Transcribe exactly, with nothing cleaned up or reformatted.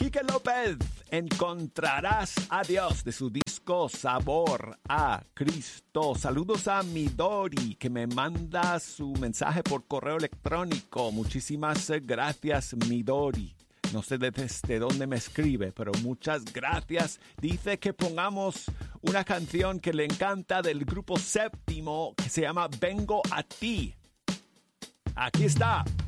Quique López, Encontrarás a Dios, de su disco Sabor a Cristo. Saludos a Midori, que me manda su mensaje por correo electrónico. Muchísimas gracias, Midori. No sé desde dónde me escribe, pero muchas gracias. Dice que pongamos una canción que le encanta del grupo Séptimo, que se llama Vengo a ti. Aquí está.